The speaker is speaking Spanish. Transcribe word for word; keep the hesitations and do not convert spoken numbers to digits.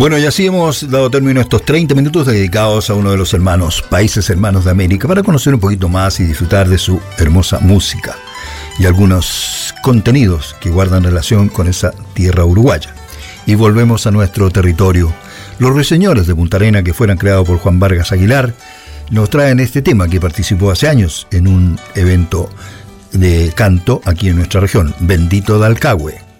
Bueno, y así hemos dado término a estos treinta minutos dedicados a uno de los hermanos, países hermanos de América, para conocer un poquito más y disfrutar de su hermosa música y algunos contenidos que guardan relación con esa tierra uruguaya. Y volvemos a nuestro territorio. Los ruiseñores de Punta Arenas, que fueron creados por Juan Vargas Aguilar, nos traen este tema que participó hace años en un evento de canto aquí en nuestra región, Bendito Dalcahue.